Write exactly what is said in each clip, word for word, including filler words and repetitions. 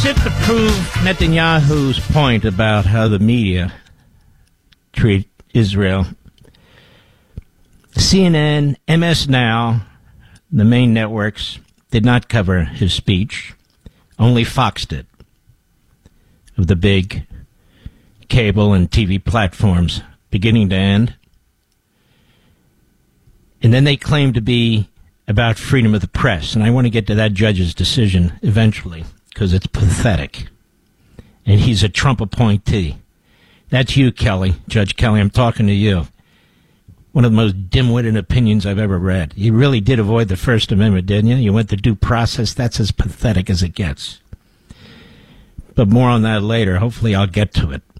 Tip to prove Netanyahu's point about how the media treat Israel. C N N, M S Now, the main networks did not cover his speech. Only Fox did, of the big cable and T V platforms, beginning to end. And then they claim to be about freedom of the press. And I want to get to that judge's decision eventually, because it's pathetic. And he's a Trump appointee. That's you, Kelly. Judge Kelly, I'm talking to you. One of the most dim-witted opinions I've ever read. You really did avoid the First Amendment, didn't you? You went to due process. That's as pathetic as it gets. But more on that later. Hopefully I'll get to it.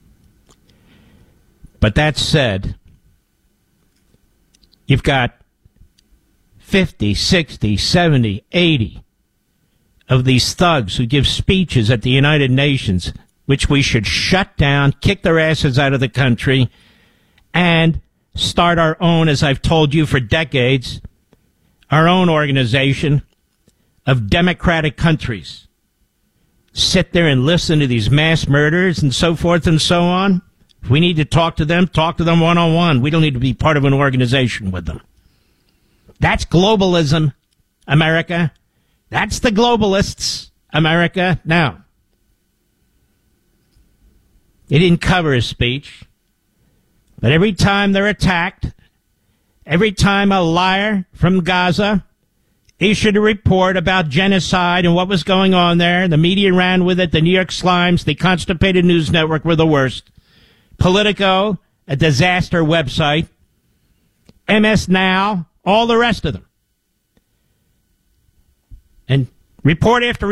But that said, you've got fifty, sixty, seventy, eighty of these thugs who give speeches at the United Nations, which we should shut down, kick their asses out of the country, and start our own, as I've told you for decades, our own organization of democratic countries. Sit there and listen to these mass murders and so forth and so on. If we need to talk to them, talk to them one-on-one. We don't need to be part of an organization with them. That's globalism, America. That's the globalists, America. Now, he didn't cover his speech, but every time they're attacked, every time a liar from Gaza issued a report about genocide and what was going on there, the media ran with it. The New York Slimes, the Constipated News Network were the worst. Politico, a disaster website. M S Now, all the rest of them. And report after